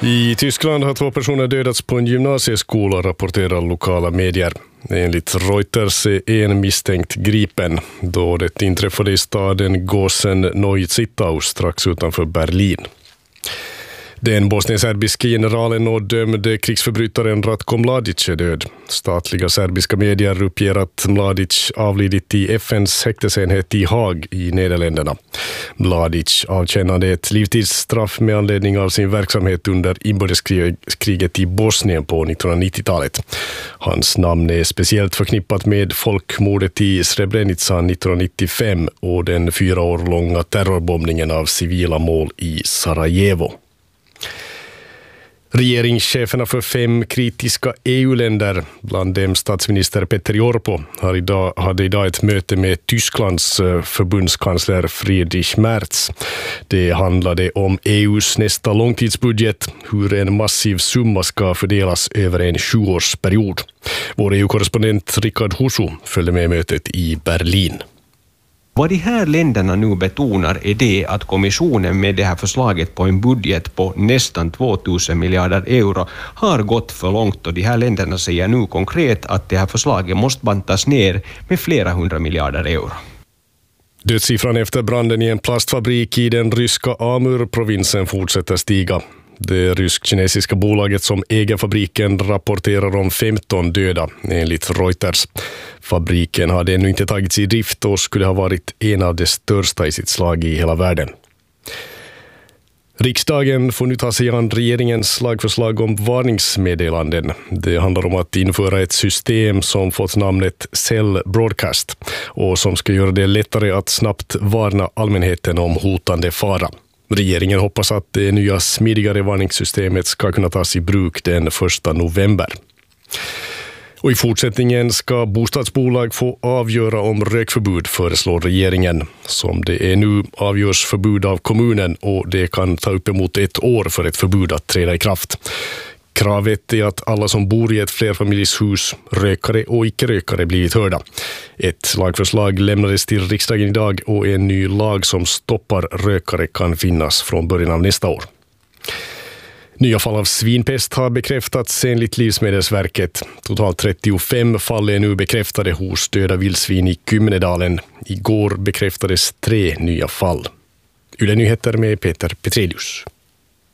I Tyskland har 2 personer dödats på en gymnasieskola, rapporterar lokala medier. Enligt Reuters är en misstänkt gripen då det inträffade i staden Gosen-Neuzittau strax utanför Berlin. Den bosnienserbiske generalen och dömde krigsförbrytaren Ratko Mladic är död. Statliga serbiska medier uppger att Mladic avlidit i FNs häktesenhet i Haag i Nederländerna. Mladic avtjänade ett livstidsstraff med anledning av sin verksamhet under inbördeskriget i Bosnien på 1990-talet. Hans namn är speciellt förknippat med folkmordet i Srebrenica 1995 och den 4 år långa terrorbombningen av civila mål i Sarajevo. Regeringscheferna för 5 kritiska EU-länder, bland dem statsminister Petteri Orpo, hade idag ett möte med Tysklands förbundskansler Friedrich Merz. Det handlade om EUs nästa långtidsbudget, hur en massiv summa ska fördelas över en 7-årsperiod. Vår EU-korrespondent Rickard Husu följde med mötet i Berlin. Vad de här länderna nu betonar är det att kommissionen med det här förslaget på en budget på nästan 2000 miljarder euro har gått för långt, och de här länderna säger nu konkret att det här förslaget måste bantas ner med flera 100 miljarder euro. Dödssiffran efter branden i en plastfabrik i den ryska Amur-provinsen fortsätter stiga. Det rysk-kinesiska bolaget som äger fabriken rapporterar om 15 döda, enligt Reuters. Fabriken hade ännu inte tagits i drift och skulle ha varit en av de största i sitt slag i hela världen. Riksdagen får nu ta sig an regeringens lagförslag om varningsmeddelanden. Det handlar om att införa ett system som fått namnet Cell Broadcast och som ska göra det lättare att snabbt varna allmänheten om hotande fara. Regeringen hoppas att det nya smidigare varningssystemet ska kunna tas i bruk den 1 november. Och i fortsättningen ska bostadsbolag få avgöra om rökförbud, föreslår regeringen. Som det är nu avgörs förbud av kommunen och det kan ta upp emot 1 år för ett förbud att träda i kraft. Kravet är att alla som bor i ett flerfamiljshus, rökare och icke-rökare, blivit hörda. Ett lagförslag lämnades till riksdagen idag och en ny lag som stoppar rökare kan finnas från början av nästa år. Nya fall av svinpest har bekräftats enligt Livsmedelsverket. Totalt 35 fall är nu bekräftade hos döda vildsvin i Kymnedalen. Igår bekräftades 3 nya fall. Yle Nyheter med Peter Petrelius.